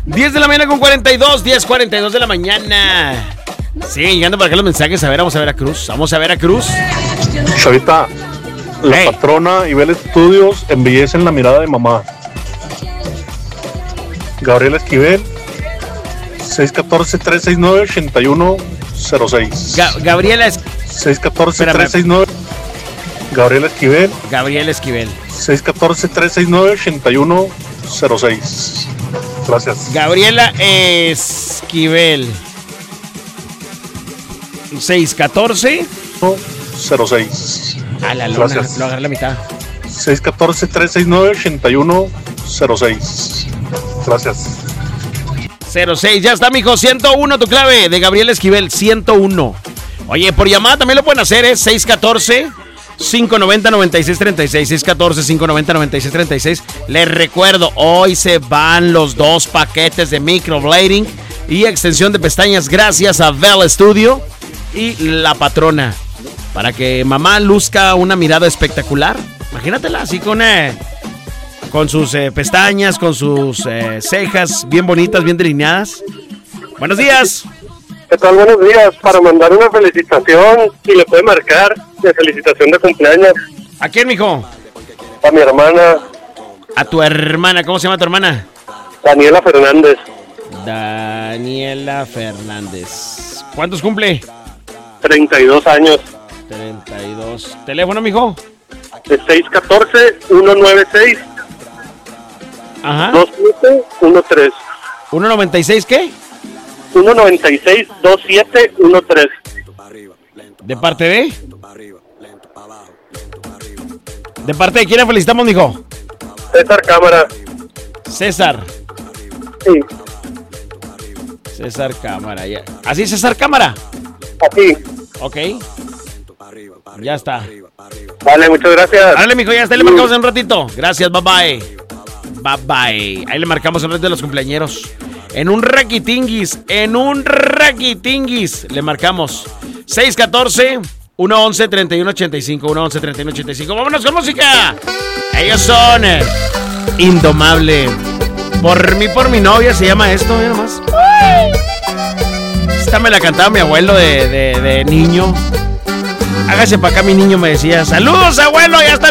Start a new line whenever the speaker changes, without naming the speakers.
10 de la mañana con 42, 10:42 de la mañana. Siguen llegando para acá los mensajes. A ver, vamos a Veracruz.
Chavita, la patrona Ibel Estudios embellecen la mirada de mamá. Gabriela Esquivel, 614-369-8106.
Gabriela
614-369. Gabriela Esquivel. 614-369-8106. Gracias.
Gabriela Esquivel. 614
06.
A la lona, lo agarré la mitad.
614-369-8106. Gracias.
06, ya está, mijo. 101 tu clave de Gabriela Esquivel, 101. Oye, por llamada también lo pueden hacer, 614-590-9636. 614-590-9636. Les recuerdo, hoy se van los 2 paquetes de microblading y extensión de pestañas gracias a Bell Studio y La Patrona. Para que mamá luzca una mirada espectacular. Imagínatela así con sus pestañas, con sus cejas bien bonitas, bien delineadas. Buenos días.
¿Qué tal? Buenos días. Para mandar una felicitación, si le puede marcar, de felicitación de cumpleaños.
¿A quién, mijo?
A mi hermana.
A tu hermana. ¿Cómo se llama tu hermana?
Daniela Fernández.
Daniela Fernández. ¿Cuántos cumple?
32 años.
32. ¿Teléfono, mijo?
De 614-196.
Ajá.
2713.
¿196 qué?
196-2713.
¿De parte de? ¿De parte de quién le felicitamos, mijo?
César Cámara.
César.
Sí.
César Cámara, ya. ¿Así César Cámara?
Así.
Ok. Ya está.
Vale, muchas gracias.
Dale, mijo, ya está, le marcamos en un ratito. Gracias, bye bye. Bye bye. Ahí le marcamos en red de los cumpleañeros. En un raquitinguis. Le marcamos 614-111-3185. 111-3185. Vámonos con música. Ellos son Indomable. Por mí, por mi novia se llama esto, mira nomás. Esta me la cantaba mi abuelo de niño. Hágase para acá, mi niño, me decía. ¡Saludos, abuelo! Ya está.